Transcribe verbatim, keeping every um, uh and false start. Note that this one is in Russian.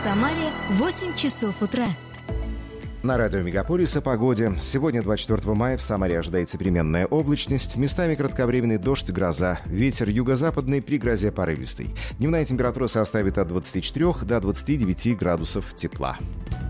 Самаре восемь часов утра. На радио «Мегаполис» о погоде. Сегодня, двадцать четвёртого мая, в Самаре ожидается переменная облачность, местами кратковременный дождь, гроза. Ветер юго-западный, при грозе порывистый. Дневная температура составит от двадцати четырёх до двадцати девяти градусов тепла.